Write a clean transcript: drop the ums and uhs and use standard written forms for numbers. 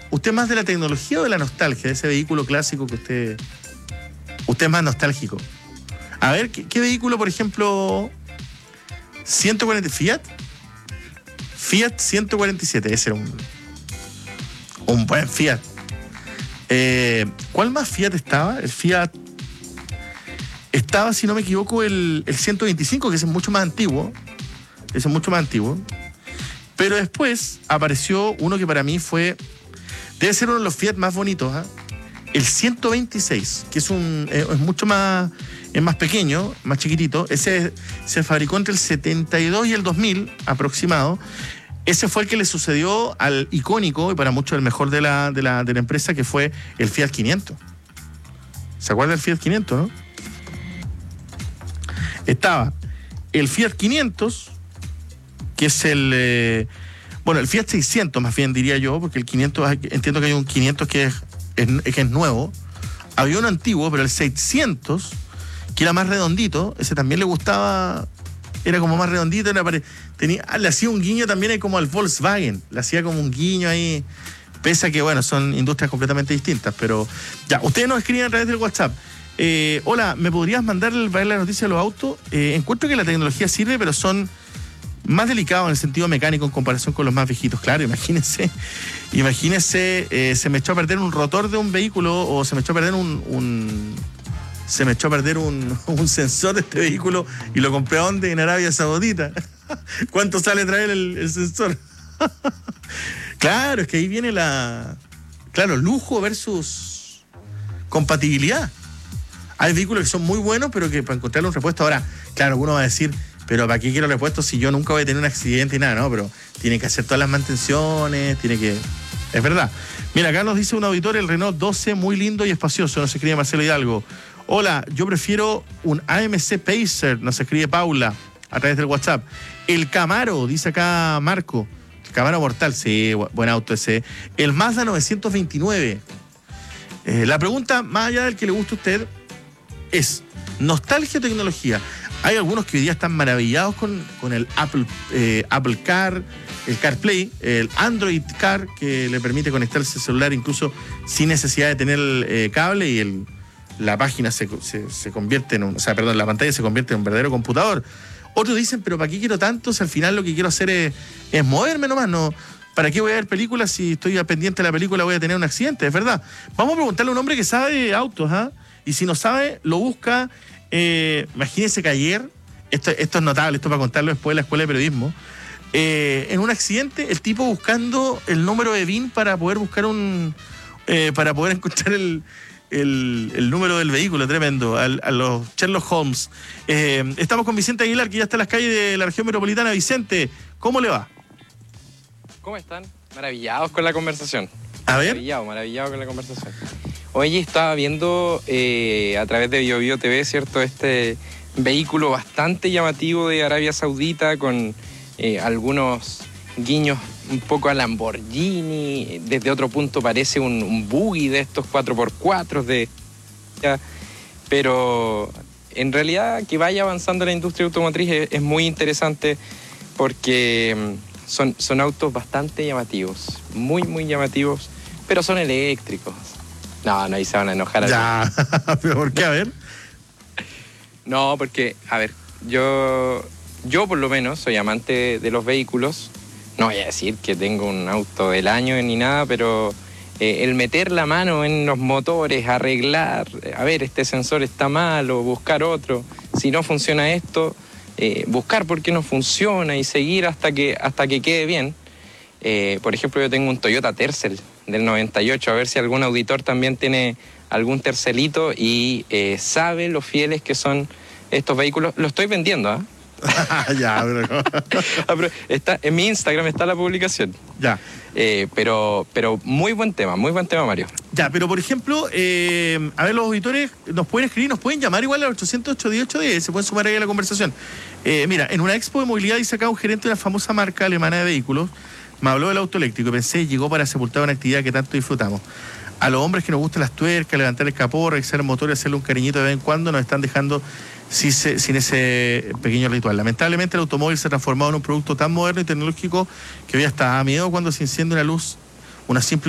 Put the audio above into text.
¿Usted es más de la tecnología o de la nostalgia, de ese vehículo clásico que usted es más nostálgico? A ver, ¿qué vehículo, por ejemplo, 140 Fiat 147, ese era un buen Fiat. ¿Cuál más Fiat estaba? El Fiat estaba, si no me equivoco, el 125, que ese es mucho más antiguo. Ese es mucho más antiguo. Pero después apareció uno que para mí debe ser uno de los Fiat más bonitos, ¿eh? El 126, que es mucho más, es más pequeño, más chiquitito. Ese se fabricó entre el 72 y el 2000 aproximado. Ese fue el que le sucedió al icónico, y para muchos el mejor de la empresa, que fue el Fiat 500. ¿Se acuerda del Fiat 500, no? Estaba el Fiat 500, que es el Fiat 600 más bien diría yo, porque el 500, entiendo que hay un 500 que es nuevo. Había uno antiguo, pero el 600, que era más redondito, ese también le gustaba, era como más redondito, le hacía un guiño también ahí como al Volkswagen, le hacía como un guiño ahí, pese a que, bueno, son industrias completamente distintas, pero ya, ustedes nos escriben a través del WhatsApp. Hola, ¿me podrías mandar la noticia de los autos? Encuentro que la tecnología sirve, pero son más delicados en el sentido mecánico en comparación con los más viejitos. Claro, imagínese, se me echó a perder un rotor de un vehículo, o se me echó a perder un sensor de este vehículo, y lo compré ¿a dónde? En Arabia Saudita. ¿Cuánto sale traer el sensor? Claro, es que ahí viene lujo versus compatibilidad. Hay vehículos que son muy buenos, pero que para encontrarle un repuesto, ahora, claro, uno va a decir, pero ¿para qué quiero repuestos si yo nunca voy a tener un accidente y nada? No, pero tiene que hacer todas las mantenciones, es verdad. Mira, acá nos dice un auditor, el Renault 12, muy lindo y espacioso, nos escribe Marcelo Hidalgo. Hola, yo prefiero un AMC Pacer, nos escribe Paula a través del WhatsApp. El Camaro, dice acá Marco. El Camaro mortal, sí, buen auto ese. El Mazda 929. La pregunta, más allá del que le guste a usted, es nostalgia o tecnología. Hay algunos que hoy día están maravillados con el Apple Car, el CarPlay, el Android Car, que le permite conectarse al celular incluso sin necesidad de tener cable, y la página se convierte la pantalla se convierte en un verdadero computador. Otros dicen, pero ¿para qué quiero tanto? Si al final lo que quiero hacer es moverme nomás, ¿no? ¿Para qué voy a ver películas si estoy pendiente de la película voy a tener un accidente? Es verdad. Vamos a preguntarle a un hombre que sabe de autos, ¿ah? Y si no sabe, lo busca. Imagínense que ayer, esto es notable, esto para contarlo después de la escuela de periodismo, en un accidente, el tipo buscando el número de VIN para poder buscar para poder encontrar el número del vehículo, tremendo, a los Sherlock Holmes. Estamos con Vicente Aguilar, que ya está en las calles de la región metropolitana. Vicente, ¿cómo le va? ¿Cómo están? Maravillados con la conversación. A ver. Maravillado con la conversación. Hoy estaba viendo a través de BioBio TV, ¿cierto? Este vehículo bastante llamativo de Arabia Saudita, con algunos guiños un poco a Lamborghini. Desde otro punto parece un buggy de estos 4x4 pero en realidad que vaya avanzando la industria automotriz es muy interesante, porque son autos bastante llamativos, muy, muy llamativos, pero son eléctricos. No, ahí se van a enojar. Ya, ¿pero por qué? A ver. No, porque, a ver, yo por lo menos soy amante de los vehículos. No voy a decir que tengo un auto del año ni nada, pero el meter la mano en los motores, arreglar, a ver, este sensor está mal, o buscar otro, si no funciona esto, buscar por qué no funciona y seguir hasta que quede bien. Por ejemplo, yo tengo un Toyota Tercel del 98, a ver si algún auditor también tiene algún tercelito y sabe lo fieles que son estos vehículos. Lo estoy vendiendo, ¿ah? Ya, pero está, en mi Instagram está la publicación. Ya. Pero muy buen tema, Mario. Ya, pero por ejemplo, a ver, los auditores nos pueden escribir, nos pueden llamar igual al 800-810-810, se pueden sumar ahí a la conversación. Mira, en una expo de movilidad dice acá un gerente de una famosa marca alemana de vehículos, me habló del auto eléctrico y pensé, llegó para sepultar una actividad que tanto disfrutamos. A los hombres que nos gustan las tuercas, levantar el capó, revisar el motor y hacerle un cariñito de vez en cuando, nos están dejando sin ese pequeño ritual. Lamentablemente el automóvil se ha transformado en un producto tan moderno y tecnológico que hoy hasta da miedo cuando se enciende una luz, una simple